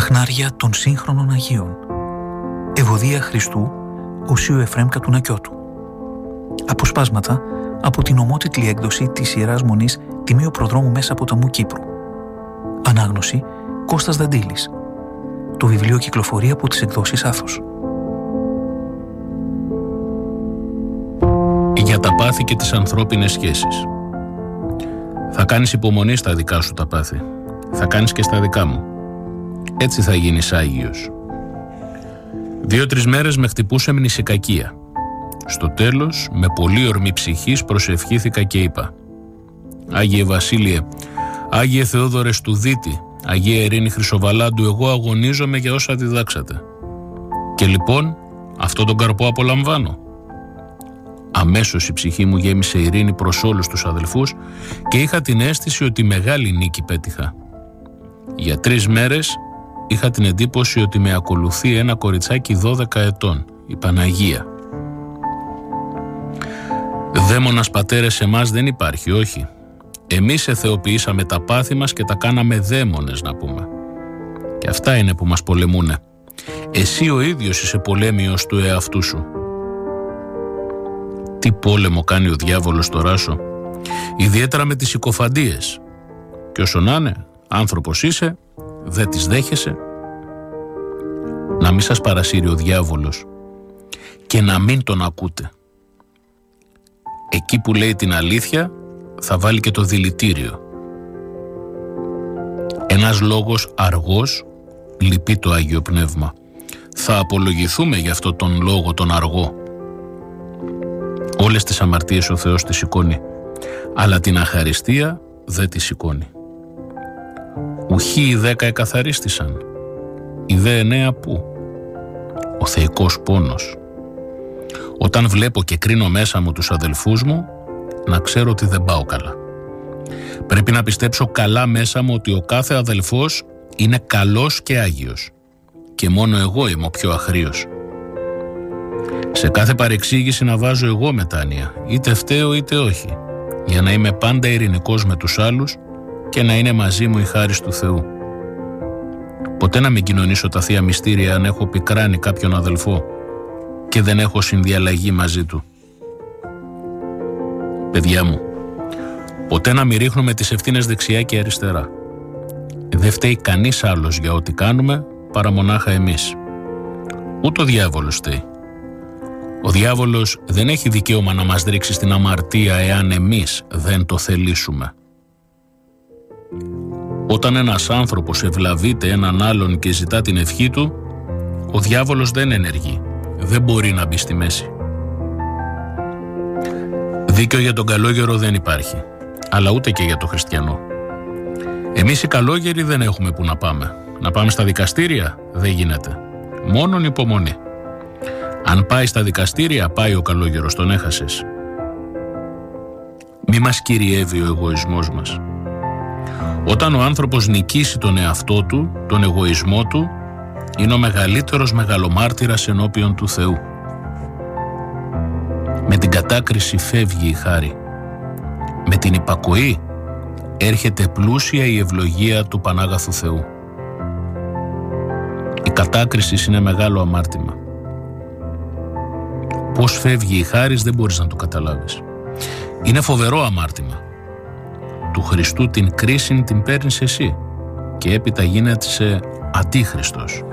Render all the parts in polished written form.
χνάρια των σύγχρονων Αγίων. Ευωδία Χριστού, Οσίου Εφραίμ Κατουνακιώτου. Αποσπάσματα από την ομότιτλη έκδοση της Ιεράς Μονής Τιμίου Προδρόμου Μέσα Ποταμού Κύπρου. Ανάγνωση Κώστας Δαντήλης. Το βιβλίο κυκλοφορεί από τις εκδόσεις Άθος. Για τα πάθη και τις ανθρώπινες σχέσεις. Θα κάνεις υπομονή στα δικά σου τα πάθη. Θα κάνεις και στα δικά μου. Έτσι θα γίνεις Άγιος. 2-3 μέρες με χτυπούσε μνησικακία. Στο τέλος, με πολύ ορμή ψυχής προσευχήθηκα και είπα: Άγιε Βασίλειε, Άγιε Θεόδωρε Στουδίτη, Αγία Ειρήνη Χρυσοβαλάντου, εγώ αγωνίζομαι για όσα διδάξατε. Και λοιπόν, αυτό τον καρπό απολαμβάνω. Αμέσως η ψυχή μου γέμισε ειρήνη προς όλους τους αδελφούς και είχα την αίσθηση ότι μεγάλη νίκη πέτυχα. Για 3 μέρες είχα την εντύπωση ότι με ακολουθεί ένα κοριτσάκι 12 ετών, η Παναγία. Δαίμονας πατέρες εμάς δεν υπάρχει, όχι. Εμείς εθεοποιήσαμε τα πάθη μας και τα κάναμε δαίμονες, να πούμε. Και αυτά είναι που μας πολεμούνε. Εσύ ο ίδιος είσαι πολέμιος του εαυτού σου. Τι πόλεμο κάνει ο διάβολος στο Ράσο, ιδιαίτερα με τις συκοφαντίες. Και όσο να είναι, άνθρωπος είσαι, δεν τις δέχεσαι. Να μην σας παρασύρει ο διάβολος και να μην τον ακούτε. Εκεί που λέει την αλήθεια θα βάλει και το δηλητήριο. Ένας λόγος αργός λυπεί το Άγιο Πνεύμα. Θα απολογηθούμε για αυτό τον λόγο τον αργό. Όλες τις αμαρτίες ο Θεός τις σηκώνει, αλλά την αχαριστία δεν τη σηκώνει. Ουχή οι 10 εκαθαρίστησαν, οι δε 9 πού? Ο θεϊκός πόνος. Όταν βλέπω και κρίνω μέσα μου τους αδελφούς μου, να ξέρω ότι δεν πάω καλά. Πρέπει να πιστέψω καλά μέσα μου ότι ο κάθε αδελφός είναι καλός και άγιος και μόνο εγώ είμαι ο πιο αχρήος. Σε κάθε παρεξήγηση να βάζω εγώ μετάνοια, είτε φταίω είτε όχι, για να είμαι πάντα ειρηνικός με τους άλλους και να είναι μαζί μου η χάρις του Θεού. Ποτέ να μην κοινωνήσω τα Θεία Μυστήρια αν έχω πικράνει κάποιον αδελφό και δεν έχω συνδιαλλαγή μαζί του. Παιδιά μου, ποτέ να μην ρίχνουμε τις ευθύνες δεξιά και αριστερά. Δεν φταίει κανείς άλλος για ό,τι κάνουμε παρά μονάχα εμείς. Ούτε ο διάβολος φταίει. Ο διάβολος δεν έχει δικαίωμα να μας ρίξει στην αμαρτία εάν εμείς δεν το θελήσουμε. Όταν ένας άνθρωπος ευλαβείται έναν άλλον και ζητά την ευχή του, ο διάβολος δεν ενεργεί, δεν μπορεί να μπει στη μέση. Δίκαιο για τον καλόγερο δεν υπάρχει, αλλά ούτε και για τον χριστιανό. Εμείς οι καλόγεροι δεν έχουμε που να πάμε. Να πάμε στα δικαστήρια δεν γίνεται. Μόνον υπομονή. Αν πάει στα δικαστήρια, πάει ο καλόγερος, τον έχασες. Μη μας κυριεύει ο εγωισμός μας. Όταν ο άνθρωπος νικήσει τον εαυτό του, τον εγωισμό του, είναι ο μεγαλύτερος μεγαλομάρτυρας ενώπιον του Θεού. Με την κατάκριση φεύγει η χάρη. Με την υπακοή έρχεται πλούσια η ευλογία του Πανάγαθου Θεού. Η κατάκριση είναι μεγάλο αμάρτημα. Πώς φεύγει η χάρις δεν μπορείς να το καταλάβεις. Είναι φοβερό αμάρτημα. Του Χριστού την κρίση την παίρνεις εσύ και έπειτα γίνεσαι αντίχριστος.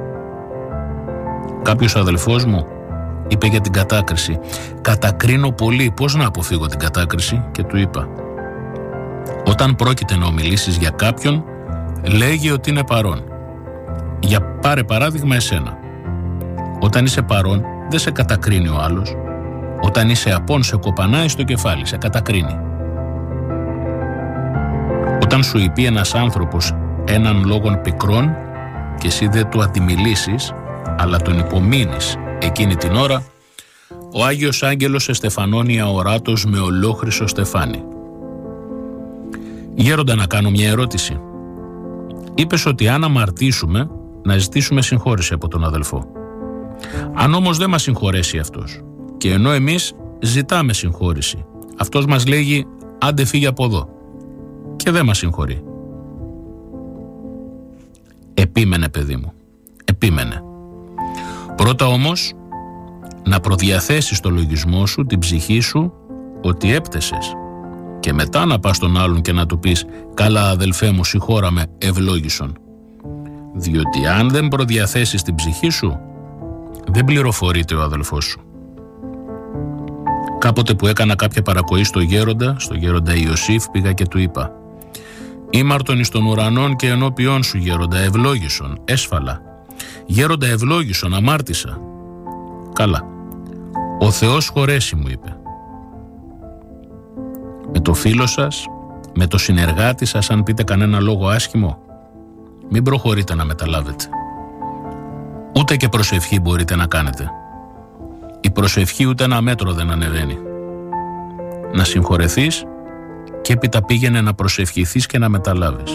Κάποιος αδελφός μου είπε για την κατάκριση: κατακρίνω πολύ, πώς να αποφύγω την κατάκριση? Και του είπα: όταν πρόκειται να ομιλήσεις για κάποιον, λέγε ότι είναι παρόν. Για πάρε παράδειγμα εσένα. Όταν είσαι παρόν, δεν σε κατακρίνει ο άλλος. Όταν είσαι απόν, σε κοπανάει στο κεφάλι, σε κατακρίνει. Όταν σου είπε ένας άνθρωπος έναν λόγον πικρόν και εσύ δεν του αντιμιλήσεις, αλλά τον υπομείνεις εκείνη την ώρα, ο Άγιος Άγγελος εστεφανώνει αοράτος με ολόχρυσο στεφάνι. Γέροντα, να κάνω μια ερώτηση. Είπες ότι αν αμαρτήσουμε, να ζητήσουμε συγχώρεση από τον αδελφό. Αν όμως δεν μας συγχωρέσει αυτός, και ενώ εμείς ζητάμε συγχώρεση, αυτός μας λέγει άντε φύγε από εδώ και δεν μας συγχωρεί. Επίμενε, παιδί μου, επίμενε. Πρώτα όμως να προδιαθέσεις στο λογισμό σου, την ψυχή σου, ότι έπτεσες, και μετά να πας στον άλλον και να του πεις «Καλά αδελφέ μου, συγχώραμε, ευλόγησον». Διότι αν δεν προδιαθέσεις την ψυχή σου, δεν πληροφορείται ο αδελφός σου. Κάποτε που έκανα κάποια παρακοή στο γέροντα Ιωσήφ, πήγα και του είπα «Ήμαρτον εις των ουρανών και ενώπιόν σου, γέροντα, ευλόγησον, έσφαλα. Γέροντα, ευλόγησον, αμάρτησα». «Καλά, ο Θεός χωρέσει», μου είπε. Με το φίλο σας, με το συνεργάτη σας, αν πείτε κανένα λόγο άσχημο, μην προχωρείτε να μεταλάβετε. Ούτε και προσευχή μπορείτε να κάνετε. Η προσευχή ούτε ένα μέτρο δεν ανεβαίνει. Να συγχωρεθείς και έπειτα πήγαινε να προσευχηθείς και να μεταλάβεις.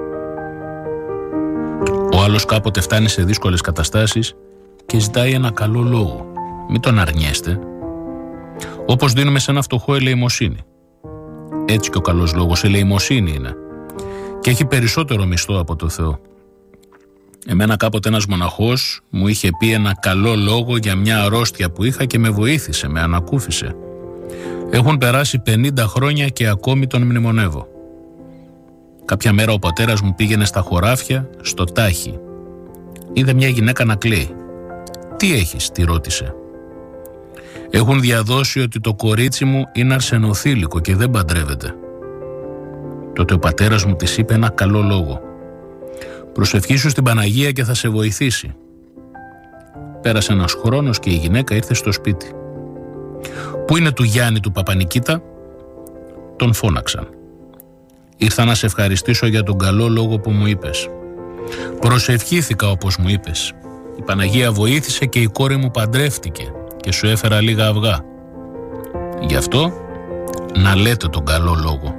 Ο άλλος κάποτε φτάνει σε δύσκολες καταστάσεις και ζητάει ένα καλό λόγο. Μην τον αρνιέστε. Όπως δίνουμε σε ένα φτωχό ελεημοσύνη. Έτσι και ο καλός λόγος ελεημοσύνη είναι. Και έχει περισσότερο μισθό από το Θεό. Εμένα κάποτε ένας μοναχός μου είχε πει ένα καλό λόγο για μια αρρώστια που είχα και με βοήθησε, με ανακούφισε. Έχουν περάσει 50 χρόνια και ακόμη τον μνημονεύω. Κάποια μέρα ο πατέρας μου πήγαινε στα χωράφια, στο τάχι. Είδε μια γυναίκα να κλαίει. «Τι έχεις?» τη ρώτησε. «Έχουν διαδώσει ότι το κορίτσι μου είναι αρσενοθήλικο και δεν παντρεύεται». Τότε ο πατέρας μου της είπε ένα καλό λόγο. «Προσευχήσου στην Παναγία και θα σε βοηθήσει». Πέρασε ένας χρόνος και η γυναίκα ήρθε στο σπίτι. «Πού είναι του Γιάννη του Παπανικίτα?» Τον φώναξαν. «Ήρθα να σε ευχαριστήσω για τον καλό λόγο που μου είπες. Προσευχήθηκα όπως μου είπες. Η Παναγία βοήθησε και η κόρη μου παντρεύτηκε και σου έφερα λίγα αυγά. Γι' αυτό να λέτε τον καλό λόγο».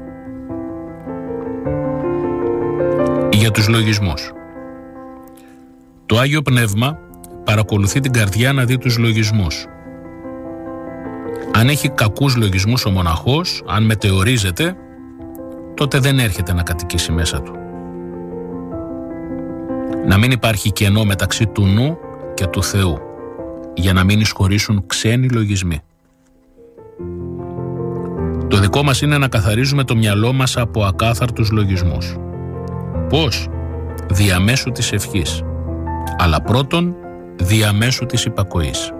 Για τους λογισμούς. Το Άγιο Πνεύμα παρακολουθεί την καρδιά να δει τους λογισμούς. Αν έχει κακούς λογισμούς ο μοναχός, αν μετεωρίζεται, τότε δεν έρχεται να κατοικήσει μέσα του. Να μην υπάρχει κενό μεταξύ του νου και του Θεού, για να μην εισχωρήσουν ξένοι λογισμοί. Το δικό μας είναι να καθαρίζουμε το μυαλό μας από ακάθαρτους λογισμούς. Πώς? Διαμέσου της ευχής, αλλά πρώτον διαμέσου της υπακοής.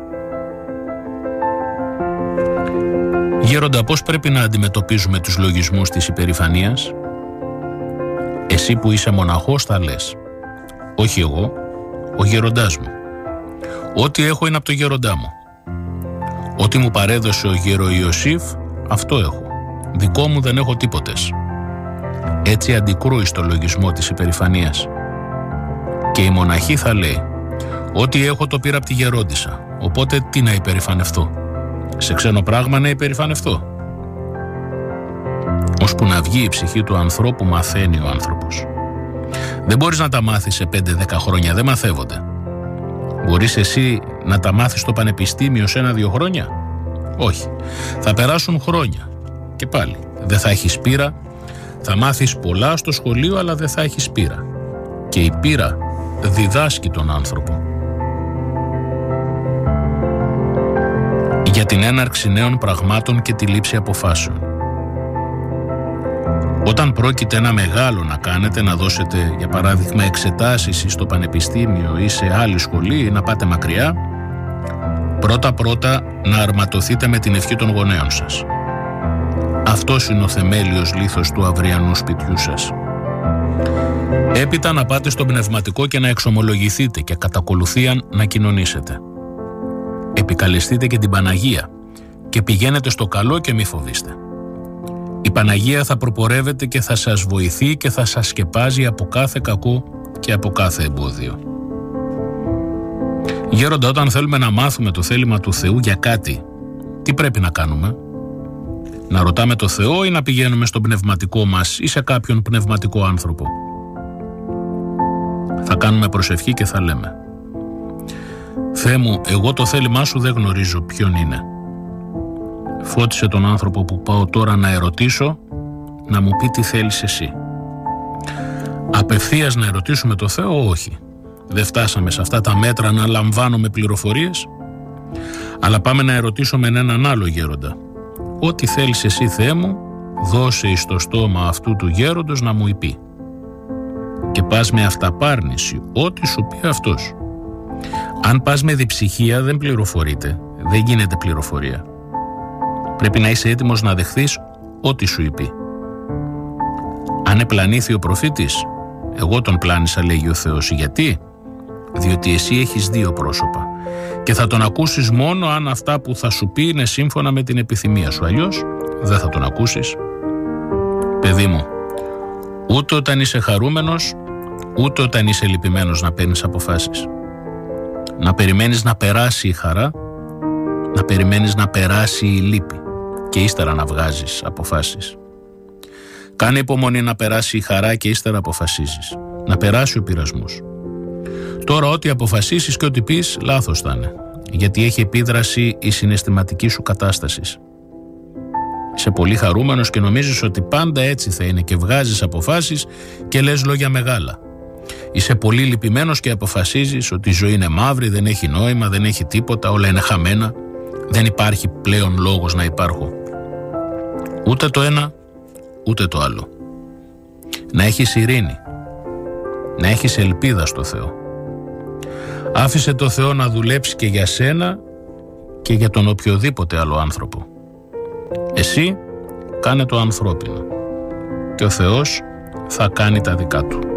Γέροντα, πώς πρέπει να αντιμετωπίζουμε τους λογισμούς της υπερηφανίας? Εσύ που είσαι μοναχός θα λες, όχι εγώ, ο γέροντάς μου. Ό,τι έχω είναι από το γέροντά μου. Ό,τι μου παρέδωσε ο γέρο Ιωσήφ, αυτό έχω. Δικό μου δεν έχω τίποτες. Έτσι αντικρούει στο λογισμό της υπερηφανίας. Και η μοναχή θα λέει, ό,τι έχω το πήρα από τη γερόντισσα, οπότε τι να υπερηφανευτώ? Σε ξένο πράγμα να υπερηφανευτώ? Ώσπου να βγει η ψυχή του ανθρώπου, μαθαίνει ο άνθρωπος. Δεν μπορείς να τα μάθεις σε 5-10 χρόνια, δεν μαθεύονται. Μπορείς εσύ να τα μάθεις στο πανεπιστήμιο σε 1-2 χρόνια? Όχι. Θα περάσουν χρόνια. Και πάλι, δεν θα έχεις πείρα. Θα μάθεις πολλά στο σχολείο, αλλά δεν θα έχεις πείρα. Και η πείρα διδάσκει τον άνθρωπο. Για την έναρξη νέων πραγμάτων και τη λήψη αποφάσεων. Όταν πρόκειται ένα μεγάλο να κάνετε, να δώσετε για παράδειγμα εξετάσεις στο πανεπιστήμιο ή σε άλλη σχολή ή να πάτε μακριά, πρώτα να αρματωθείτε με την ευχή των γονέων σας. Αυτός είναι ο θεμέλιος λίθος του αυριανού σπιτιού σας. Έπειτα να πάτε στο πνευματικό και να εξομολογηθείτε και κατά ακολουθίαν να κοινωνήσετε. Επικαλεστείτε και την Παναγία και πηγαίνετε στο καλό και μη φοβήστε. Η Παναγία θα προπορεύεται και θα σας βοηθεί και θα σας σκεπάζει από κάθε κακό και από κάθε εμπόδιο. Γέροντα, όταν θέλουμε να μάθουμε το θέλημα του Θεού για κάτι, τι πρέπει να κάνουμε? Να ρωτάμε το Θεό ή να πηγαίνουμε στον πνευματικό μας ή σε κάποιον πνευματικό άνθρωπο? Θα κάνουμε προσευχή και θα λέμε, Θεέ μου, εγώ το θέλημά σου δεν γνωρίζω ποιον είναι. Φώτισε τον άνθρωπο που πάω τώρα να ερωτήσω, να μου πει τι θέλεις εσύ. Απευθείας να ερωτήσουμε το Θεό, όχι. Δεν φτάσαμε σε αυτά τα μέτρα να λαμβάνουμε πληροφορίες. Αλλά πάμε να ερωτήσουμε έναν άλλο γέροντα. Ό,τι θέλεις εσύ, Θεέ μου, δώσε εις το στόμα αυτού του γέροντος να μου υπεί. Και πας με αυταπάρνηση, ό,τι σου πει αυτός. Αν πας με διψυχία δεν πληροφορείται, δεν γίνεται πληροφορία. Πρέπει να είσαι έτοιμος να δεχθείς ό,τι σου είπε. Αν επλανήθη ο προφήτης, εγώ τον πλάνησα, λέγει ο Θεός. Γιατί? Διότι εσύ έχεις δύο πρόσωπα και θα τον ακούσεις μόνο αν αυτά που θα σου πει είναι σύμφωνα με την επιθυμία σου. Αλλιώς δεν θα τον ακούσεις. Παιδί μου, ούτε όταν είσαι χαρούμενος, ούτε όταν είσαι λυπημένος να παίρνεις αποφάσεις. Να περιμένεις να περάσει η χαρά, να περιμένεις να περάσει η λύπη και ύστερα να βγάζεις αποφάσεις. Κάνε υπομονή να περάσει η χαρά και ύστερα αποφασίζεις. Να περάσει ο πειρασμός. Τώρα ό,τι αποφασίσεις και ό,τι πεις, λάθος θα είναι. Γιατί έχει επίδραση η συναισθηματική σου κατάσταση. Είσαι πολύ χαρούμενος και νομίζεις ότι πάντα έτσι θα είναι και βγάζεις αποφάσεις και λες λόγια μεγάλα. Είσαι πολύ λυπημένος και αποφασίζεις ότι η ζωή είναι μαύρη, δεν έχει νόημα, δεν έχει τίποτα, όλα είναι χαμένα, δεν υπάρχει πλέον λόγος να υπάρχω. Ούτε το ένα, ούτε το άλλο. Να έχεις ειρήνη, να έχεις ελπίδα στο Θεό. Άφησε το Θεό να δουλέψει και για σένα και για τον οποιοδήποτε άλλο άνθρωπο. Εσύ κάνε το ανθρώπινο και ο Θεός θα κάνει τα δικά του.